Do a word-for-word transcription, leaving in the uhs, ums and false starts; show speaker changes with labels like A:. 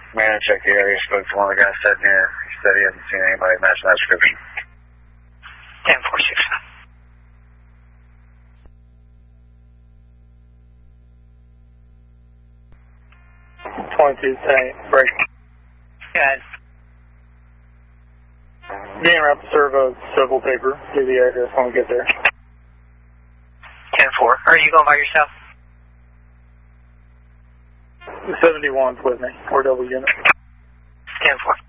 A: Man, check the area. Spoke to one of the guys sitting here. He said he hasn't seen anybody matching that description.
B: ten four six nine.
C: twenty-two, ten, break.
B: Good.
C: Being wrapped to serve a civil paper. Do the address when we get there.
B: ten four. Are you going by yourself?
C: The seventy-one's with me. Or double unit.
B: ten four.